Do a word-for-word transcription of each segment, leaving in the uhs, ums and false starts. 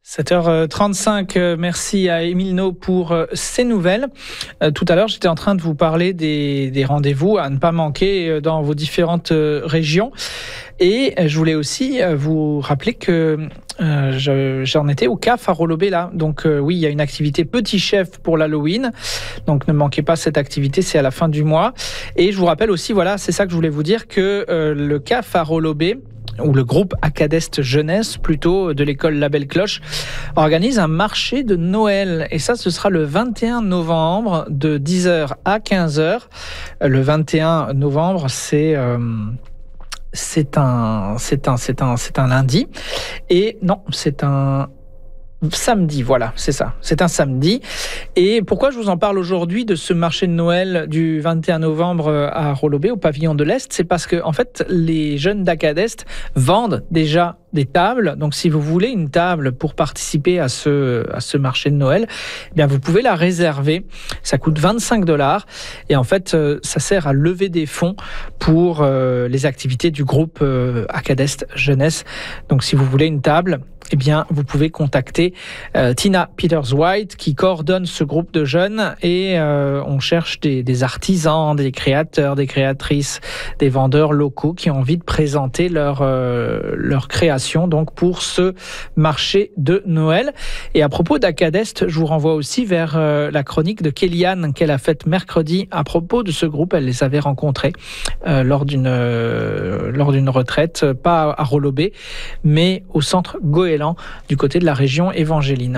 sept heures trente-cinq, merci à Émile No pour ces nouvelles. Tout à l'heure, j'étais en train de vous parler des, des rendez-vous à ne pas manquer dans vos différentes régions. Et je voulais aussi vous rappeler que euh, je, j'en étais au C A F à Rolobé là. Donc euh, oui, il y a une activité Petit Chef pour l'Halloween. Donc ne manquez pas cette activité, c'est à la fin du mois. Et je vous rappelle aussi, voilà, c'est ça que je voulais vous dire, que euh, le C A F à Rolobé, ou le groupe Acadest Jeunesse, plutôt, de l'école La Belle Cloche, organise un marché de Noël. Et ça, ce sera le vingt et un novembre, de dix heures à quinze heures. Le vingt et un novembre, c'est... Euh C'est un, c'est un, c'est un, c'est un lundi. Et non, c'est un samedi, voilà, c'est ça. C'est un samedi. Et pourquoi je vous en parle aujourd'hui de ce marché de Noël du vingt et un novembre à Rolobé, au pavillon de l'Est? C'est parce que, en fait, les jeunes d'Acadest vendent déjà des tables. Donc, si vous voulez une table pour participer à ce, à ce marché de Noël, eh bien, vous pouvez la réserver. Ça coûte vingt-cinq dollars. Et en fait, ça sert à lever des fonds pour euh, les activités du groupe euh, Acadest Jeunesse. Donc, si vous voulez une table, eh bien, vous pouvez contacter euh, Tina Peters-White qui coordonne ce groupe de jeunes et euh, on cherche des, des artisans, des créateurs, des créatrices, des vendeurs locaux qui ont envie de présenter leur, euh, leur création donc pour ce marché de Noël. Et à propos d'Acadest, je vous renvoie aussi vers euh, la chronique de Kéliane qu'elle a faite mercredi à propos de ce groupe. Elle les avait rencontrés euh, lors d'une euh, lors d'une retraite, pas à Rolobé, mais au centre Goéland, du côté de la région évangéline.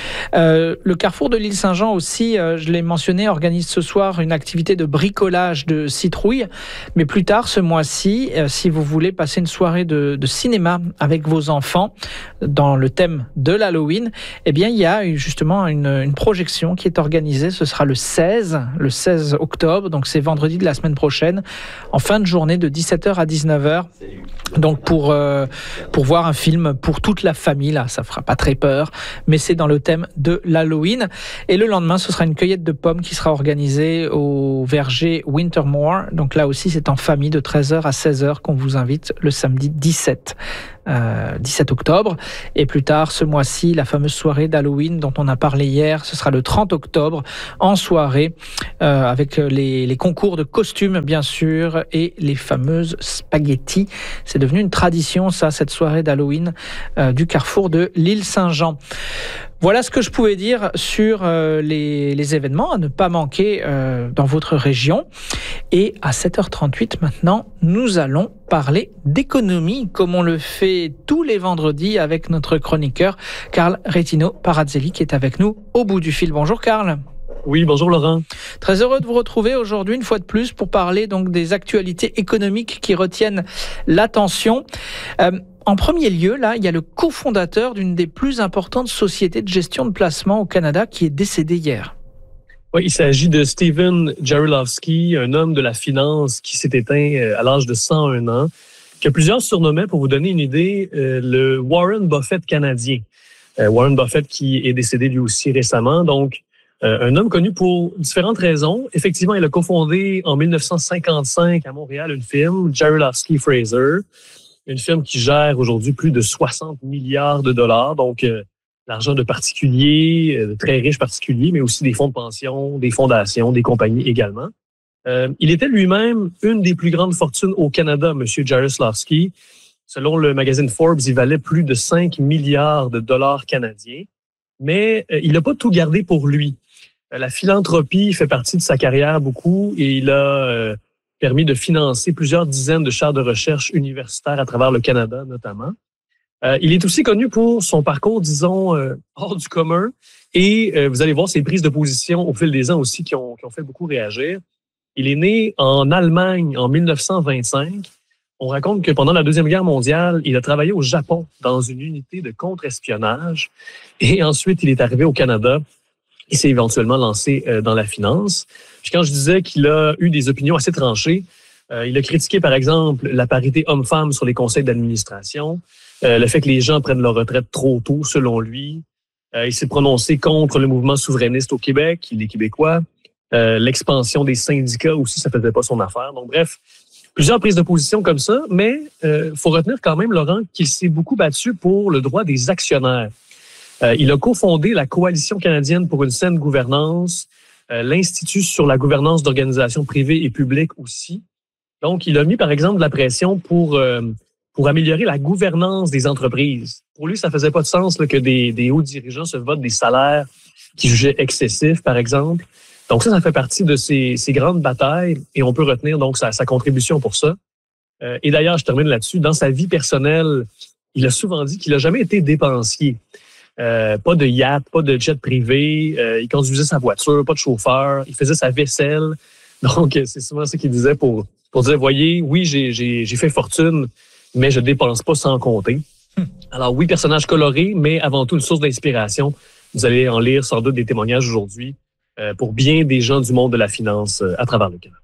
Euh, le Carrefour de l'île Saint-Jean aussi, euh, je l'ai mentionné, organise ce soir une activité de bricolage de citrouilles. Mais plus tard ce mois-ci, euh, si vous voulez passer une soirée de, de cinéma avec vos enfants dans le thème de l'Halloween, eh bien il y a justement une, une projection qui est organisée. Ce sera le seize, le seize octobre, donc c'est vendredi de la semaine prochaine, en fin de journée de dix-sept heures à dix-neuf heures. Donc pour euh, pour voir un film pour toute la famille, là, ça fera pas très peur, mais c'est dans le thème de l'Halloween. Et le lendemain, ce sera une cueillette de pommes qui sera organisée au verger Wintermore. Donc là aussi, c'est en famille de treize heures à seize heures qu'on vous invite le samedi dix-sept. Euh, dix-sept octobre. Et plus tard ce mois-ci, la fameuse soirée d'Halloween dont on a parlé hier, ce sera le trente octobre en soirée euh, avec les, les concours de costumes bien sûr et les fameuses spaghettis. C'est devenu une tradition ça, cette soirée d'Halloween euh, du Carrefour de l'île Saint-Jean. Voilà ce que je pouvais dire sur euh, les, les événements à ne pas manquer euh, dans votre région. Et à sept heures trente-huit maintenant, nous allons parler d'économie, comme on le fait tous les vendredis avec notre chroniqueur Carl Retino Parazzelli qui est avec nous au bout du fil. Bonjour Carl. Oui, bonjour Laurent. Très heureux de vous retrouver aujourd'hui une fois de plus pour parler donc des actualités économiques qui retiennent l'attention. Euh, En premier lieu, là, il y a le cofondateur d'une des plus importantes sociétés de gestion de placement au Canada qui est décédé hier. Oui, il s'agit de Steven Jarulowski, un homme de la finance qui s'est éteint à l'âge de cent un ans, que plusieurs surnommaient, pour vous donner une idée, le Warren Buffett canadien. Warren Buffett qui est décédé lui aussi récemment. Donc, un homme connu pour différentes raisons. Effectivement, il a cofondé en dix-neuf cent cinquante-cinq à Montréal une firme, Jarulowski Fraser. Une firme qui gère aujourd'hui plus de soixante milliards de dollars, donc euh, l'argent de particuliers, euh, de très riches particuliers, mais aussi des fonds de pension, des fondations, des compagnies également. Euh, il était lui-même une des plus grandes fortunes au Canada, M. Jarulowski. Selon le magazine Forbes, il valait plus de cinq milliards de dollars canadiens, mais euh, il n'a pas tout gardé pour lui. Euh, la philanthropie fait partie de sa carrière beaucoup et il a... Euh, permis de financer plusieurs dizaines de chaires de recherche universitaires à travers le Canada, notamment. Euh, il est aussi connu pour son parcours, disons, euh, hors du commun. Et euh, vous allez voir ses prises de position au fil des ans aussi qui ont, qui ont fait beaucoup réagir. Il est né en Allemagne en dix-neuf cent vingt-cinq. On raconte que pendant la Deuxième Guerre mondiale, il a travaillé au Japon dans une unité de contre-espionnage. Et ensuite, il est arrivé au Canada. Il s'est éventuellement lancé euh, dans la finance. Puis quand je disais qu'il a eu des opinions assez tranchées, euh, il a critiqué, par exemple, la parité homme-femme sur les conseils d'administration, euh, le fait que les gens prennent leur retraite trop tôt, selon lui. Euh, il s'est prononcé contre le mouvement souverainiste au Québec, il est québécois. Euh, l'expansion des syndicats aussi, ça faisait pas son affaire. Donc bref, plusieurs prises de position comme ça, mais il euh, faut retenir quand même, Laurent, qu'il s'est beaucoup battu pour le droit des actionnaires. Euh, il a cofondé la Coalition canadienne pour une saine gouvernance, euh, l'Institut sur la gouvernance d'organisations privées et publiques aussi. Donc, il a mis, par exemple, de la pression pour, euh, pour améliorer la gouvernance des entreprises. Pour lui, ça faisait pas de sens là, que des, des hauts dirigeants se votent des salaires qu'il jugeait excessifs, par exemple. Donc ça, ça fait partie de ces, ces grandes batailles et on peut retenir donc sa, sa contribution pour ça. Euh, et d'ailleurs, je termine là-dessus, dans sa vie personnelle, il a souvent dit qu'il n'a jamais été dépensier. Euh, pas de yacht, pas de jet privé, euh, il conduisait sa voiture, pas de chauffeur, il faisait sa vaisselle. Donc c'est souvent ce qu'il disait pour, pour dire, voyez, oui, j'ai, j'ai, j'ai fait fortune, mais je dépense pas sans compter. Hum. Alors oui, personnage coloré, mais avant tout une source d'inspiration. Vous allez en lire sans doute des témoignages aujourd'hui euh, pour bien des gens du monde de la finance euh, à travers le Canada.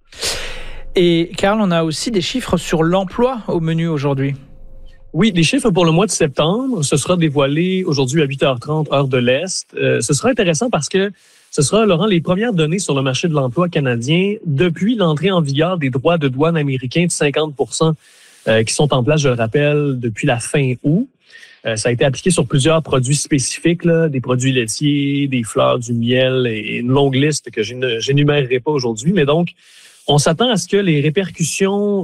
Et Carl, on a aussi des chiffres sur l'emploi au menu aujourd'hui. Oui, les chiffres pour le mois de septembre, ce sera dévoilé aujourd'hui à huit heures trente, heure de l'Est. Euh, ce sera intéressant parce que ce sera, Laurent, les premières données sur le marché de l'emploi canadien depuis l'entrée en vigueur des droits de douane américains de cinquante pour cent euh, qui sont en place, je le rappelle, depuis la fin août. Euh, ça a été appliqué sur plusieurs produits spécifiques, là, des produits laitiers, des fleurs, du miel et une longue liste que je n'énumérerai pas aujourd'hui. Mais donc, on s'attend à ce que les répercussions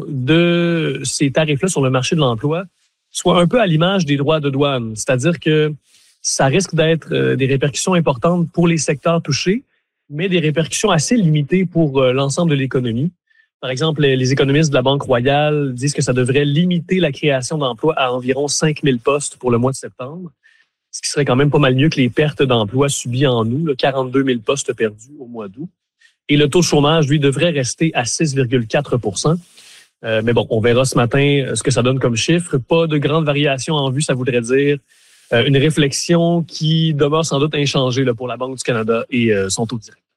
de ces tarifs-là sur le marché de l'emploi soient un peu à l'image des droits de douane. C'est-à-dire que ça risque d'être euh, des répercussions importantes pour les secteurs touchés, mais des répercussions assez limitées pour euh, l'ensemble de l'économie. Par exemple, les économistes de la Banque royale disent que ça devrait limiter la création d'emplois à environ cinq mille postes pour le mois de septembre, ce qui serait quand même pas mal mieux que les pertes d'emplois subies en août, là, quarante-deux mille postes perdus au mois d'août. Et le taux de chômage, lui, devrait rester à six virgule quatre pour cent. Euh, mais bon, on verra ce matin ce que ça donne comme chiffre. Pas de grandes variations en vue, ça voudrait dire euh, une réflexion qui demeure sans doute inchangée là, pour la Banque du Canada et euh, son taux direct.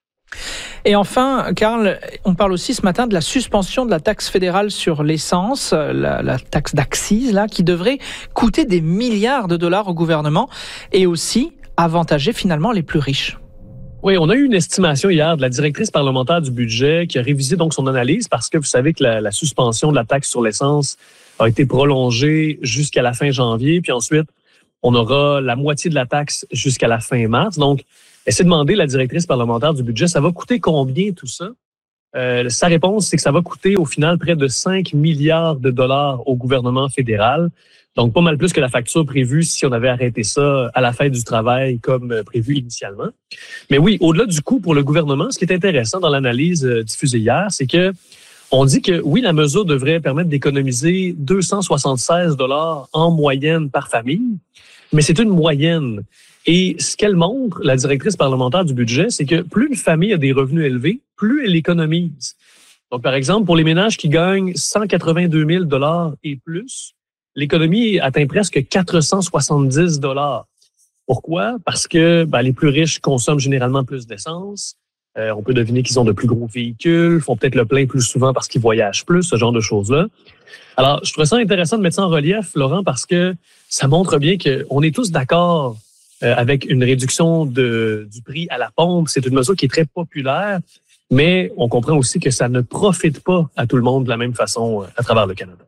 Et enfin, Carl, on parle aussi ce matin de la suspension de la taxe fédérale sur l'essence, la, la taxe d'accise, là, qui devrait coûter des milliards de dollars au gouvernement et aussi avantager finalement les plus riches. Oui, on a eu une estimation hier de la directrice parlementaire du budget qui a révisé donc son analyse parce que vous savez que la, la suspension de la taxe sur l'essence a été prolongée jusqu'à la fin janvier, puis ensuite on aura la moitié de la taxe jusqu'à la fin mars. Donc, elle s'est demandé, la directrice parlementaire du budget, ça va coûter combien tout ça? Euh, sa réponse, c'est que ça va coûter au final près de cinq milliards de dollars au gouvernement fédéral. Donc, pas mal plus que la facture prévue si on avait arrêté ça à la fête du travail comme prévu initialement. Mais oui, au-delà du coût pour le gouvernement, ce qui est intéressant dans l'analyse diffusée hier, c'est que on dit que oui, la mesure devrait permettre d'économiser deux cent soixante-seize dollars en moyenne par famille, mais c'est une moyenne. Et ce qu'elle montre, la directrice parlementaire du budget, c'est que plus une famille a des revenus élevés, plus elle économise. Donc, par exemple, pour les ménages qui gagnent cent quatre-vingt-deux mille dollars et plus, l'économie atteint presque quatre cent soixante-dix dollars. Pourquoi? Parce que ben, les plus riches consomment généralement plus d'essence. Euh, on peut deviner qu'ils ont de plus gros véhicules, font peut-être le plein plus souvent parce qu'ils voyagent plus, ce genre de choses-là. Alors, je trouve ça intéressant de mettre ça en relief, Laurent, parce que ça montre bien qu'on est tous d'accord euh, avec une réduction de, du prix à la pompe. C'est une mesure qui est très populaire, mais on comprend aussi que ça ne profite pas à tout le monde de la même façon à travers le Canada.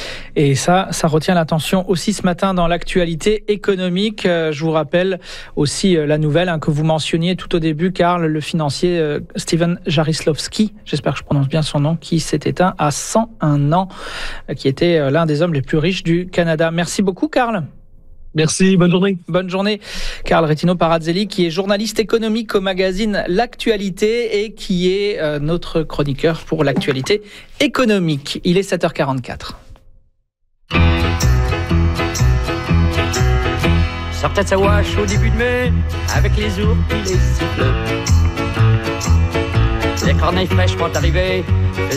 Et ça, ça retient l'attention aussi ce matin dans l'actualité économique. Je vous rappelle aussi la nouvelle hein, que vous mentionniez tout au début, Carl, le financier euh, Steven Jarislavsky, j'espère que je prononce bien son nom, qui s'est éteint à cent un ans, qui était euh, l'un des hommes les plus riches du Canada. Merci beaucoup, Carl. Merci, bonne journée. Bonne journée. Carl Rettino-Parazzelli, qui est journaliste économique au magazine L'Actualité et qui est euh, notre chroniqueur pour l'actualité économique. Il est sept heures quarante-quatre. Sortait de sa wash au début de mai, avec les ours et les sifflets. Les corneilles fraîchement arrivées,